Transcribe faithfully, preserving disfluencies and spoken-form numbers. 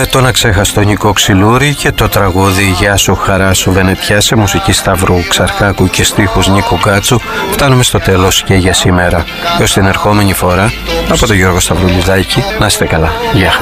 Με τον αξέχαστο Νικό Ξυλούρη και το τραγούδι «Γεια σου χαρά σου Βενετιά» σε μουσική Σταύρου Ξαρχάκου και στίχους Νίκου Γκάτσου φτάνουμε στο τέλος και για σήμερα. Έως την ερχόμενη φορά, από τον Γιώργο Σταυρουλιδάκη, να είστε καλά. Γεια χαρά.